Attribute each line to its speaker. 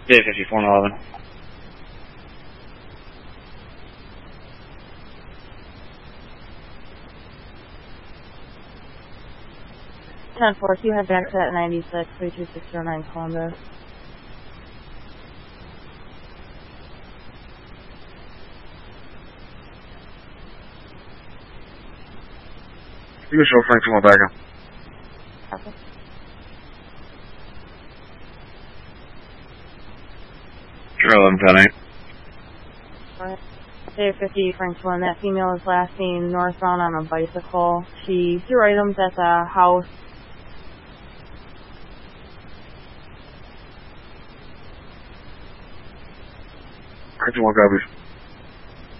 Speaker 1: J5411.
Speaker 2: Ten 4, you have back at 96, 32609 Columbus.
Speaker 1: You can show Frank from back up.
Speaker 2: Okay.
Speaker 1: Sure, 1110.
Speaker 2: Alright. J50 Frank's one. That female is last seen northbound on a bicycle. She threw items at the house.
Speaker 1: Frank 1 copies.